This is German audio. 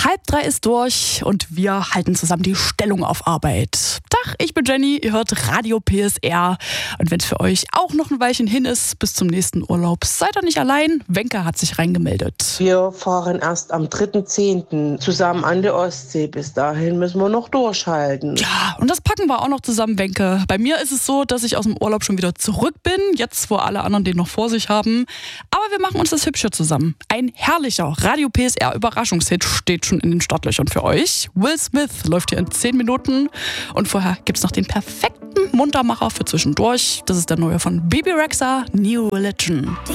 2:30 ist durch und wir halten zusammen die Stellung auf Arbeit. Tag, ich bin Jenny, ihr hört Radio PSR. Und wenn es für euch auch noch ein Weilchen hin ist, bis zum nächsten Urlaub, seid ihr nicht allein. Wenke hat sich reingemeldet. Wir fahren erst am 3.10. zusammen an die Ostsee. Bis dahin müssen wir noch durchhalten. Ja, und das packen wir auch noch zusammen, Wenke. Bei mir ist es so, dass ich aus dem Urlaub schon wieder zurück bin, jetzt wo alle anderen den noch vor sich haben. Aber wir machen uns das hübscher zusammen. Ein herrlicher Radio PSR Überraschungshit steht schon in den Startlöchern für euch. Will Smith läuft hier in 10 Minuten. Und vorher gibt's noch den perfekten Muntermacher für zwischendurch. Das ist der neue von Bebe Rexha, New Religion.